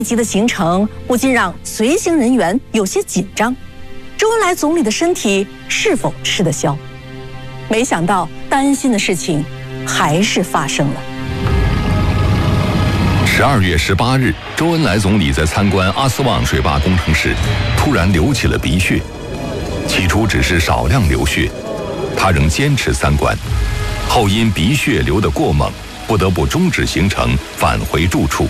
机的行程不禁让随行人员有些紧张，周恩来总理的身体是否吃得消？没想到担心的事情还是发生了。 12月18日，周恩来总理在参观阿斯旺水坝工程时，突然流起了鼻血。起初只是少量流血，他仍坚持参观，后因鼻血流得过猛，不得不终止行程，返回住处。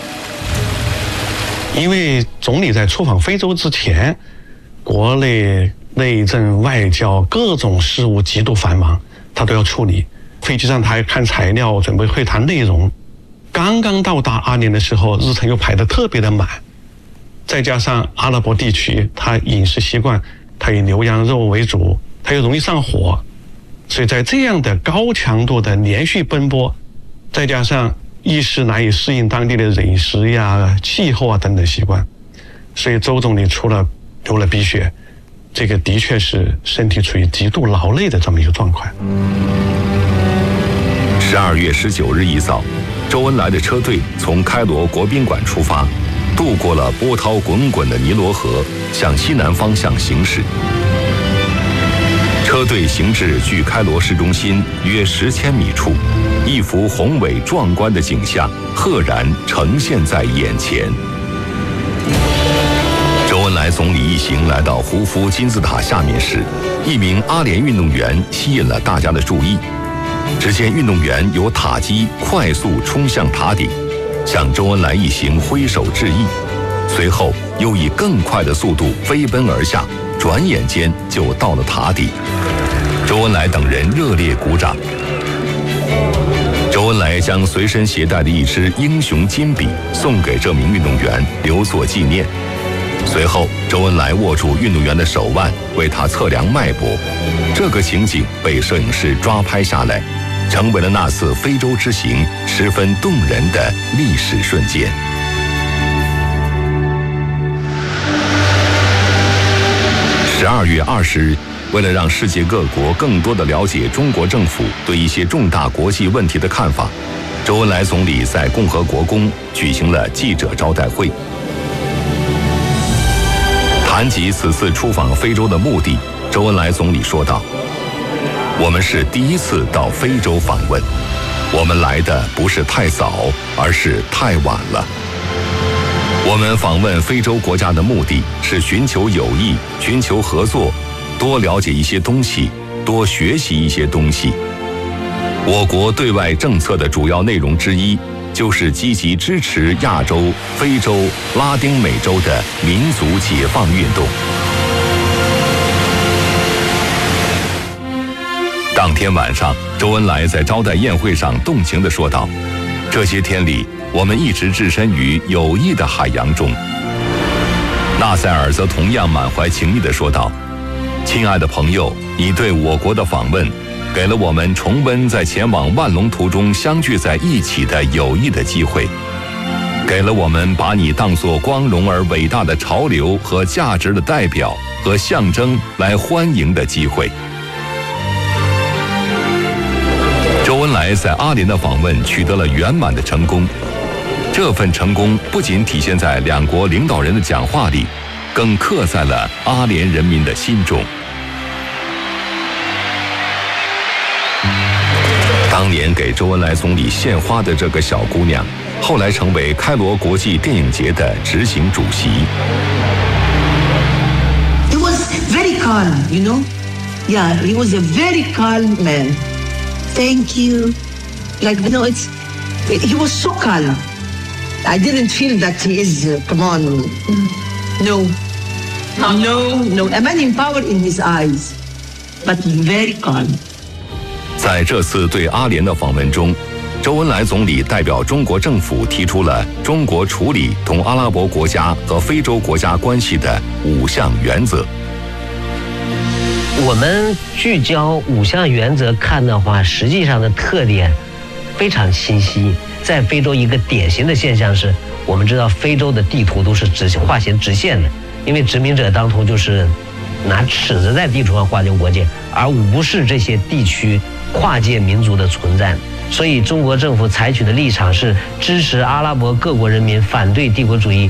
因为总理在出访非洲之前，国内内政外交各种事务极度繁忙，他都要处理。飞机上他还看材料，准备会谈内容。刚刚到达阿联的时候，日程又排得特别的满，再加上阿拉伯地区他饮食习惯，他以牛羊肉为主，他又容易上火，所以在这样的高强度的连续奔波，再加上一时难以适应当地的饮食呀、气候啊等等习惯，所以周总理除了流了鼻血，这个的确是身体处于极度劳累的这么一个状况。 12月19日一早，周恩来的车队从开罗国宾馆出发，渡过了波涛滚滚的尼罗河，向西南方向行驶。车队行至距开罗市中心约10千米处，一幅宏伟壮观的景象赫然呈现在眼前。周恩来总理一行来到胡夫金字塔下面时，一名阿联运动员吸引了大家的注意。只见运动员由塔基快速冲向塔顶，向周恩来一行挥手致意，随后又以更快的速度飞奔而下，转眼间就到了塔底。周恩来等人热烈鼓掌。周恩来将随身携带的一支英雄金笔送给这名运动员，留作纪念。随后，周恩来握住运动员的手腕，为他测量脉搏。这个情景被摄影师抓拍下来，成为了那次非洲之行十分动人的历史瞬间。12月20日，为了让世界各国更多地了解中国政府对一些重大国际问题的看法，周恩来总理在共和国宫举行了记者招待会。谈及此次出访非洲的目的，周恩来总理说道：“我们是第一次到非洲访问，我们来的不是太早，而是太晚了。我们访问非洲国家的目的是寻求友谊，寻求合作，多了解一些东西，多学习一些东西。我国对外政策的主要内容之一，就是积极支持亚洲、非洲、拉丁美洲的民族解放运动。”当天晚上，周恩来在招待宴会上动情地说道：“这些天里，我们一直置身于友谊的海洋中。”纳赛尔则同样满怀情意地说道：“亲爱的朋友，你对我国的访问，给了我们重温在前往万隆途中相聚在一起的友谊的机会，给了我们把你当作光荣而伟大的潮流和价值的代表和象征来欢迎的机会。”周恩来在阿联的访问取得了圆满的成功，这份成功不仅体现在两国领导人的讲话里，更刻在了阿联人民的心中。当年给周恩来总理献花的这个小姑娘，后来成为开罗国际电影节的执行主席。 He was very calm, you know? Yeah, he was a very calm man. Thank you. Like, you know, he was so calm. I didn't feel that he is, come on. No. A man in power in his eyes, but very calm. 在这次对阿联的访问中，周恩来总理代表中国政府提出了中国处理同阿拉伯国家和非洲国家关系的5项原则。 我们聚焦5项原则看的话，实际上的特点非常清晰。在非洲，一个典型的现象是，我们知道非洲的地图都是画成直线的，因为殖民者当初就是拿尺子在地图上画成国界，而无视这些地区跨界民族的存在。所以中国政府采取的立场是支持阿拉伯各国人民反对帝国主义，